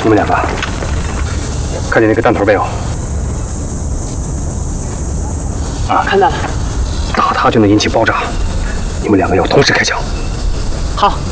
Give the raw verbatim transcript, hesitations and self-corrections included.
你们两个看见那个弹头没有？啊， 看到了。 打他就能引起爆炸，你们两个要同时开枪。 好。